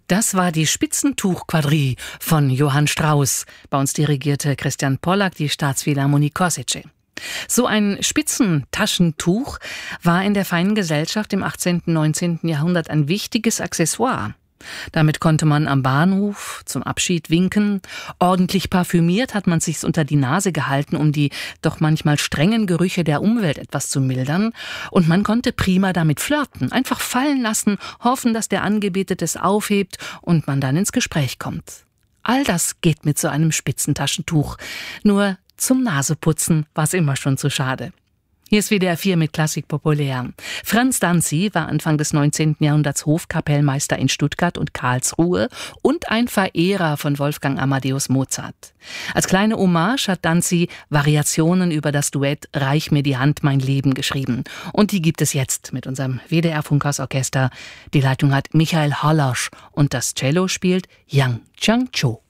Das war die Spitzentuch-Quadrille von Johann Strauss. Bei uns dirigierte Christian Pollack die Staatsphilharmonie Košice. So ein Spitzentaschentuch war in der feinen Gesellschaft im 18. und 19. Jahrhundert ein wichtiges Accessoire. Damit konnte man am Bahnhof zum Abschied winken. Ordentlich parfümiert hat man sich's unter die Nase gehalten, um die doch manchmal strengen Gerüche der Umwelt etwas zu mildern. Und man konnte prima damit flirten, einfach fallen lassen, hoffen, dass der Angebetete es aufhebt und man dann ins Gespräch kommt. All das geht mit so einem Spitzentaschentuch. Nur zum Naseputzen war's immer schon zu schade. Hier ist WDR 4 mit Klassik populär. Franz Danzi war Anfang des 19. Jahrhunderts Hofkapellmeister in Stuttgart und Karlsruhe und ein Verehrer von Wolfgang Amadeus Mozart. Als kleine Hommage hat Danzi Variationen über das Duett Reich mir die Hand, mein Leben geschrieben. Und die gibt es jetzt mit unserem WDR-Funkhausorchester. Die Leitung hat Michael Hallasch und das Cello spielt Yang Chang-cho.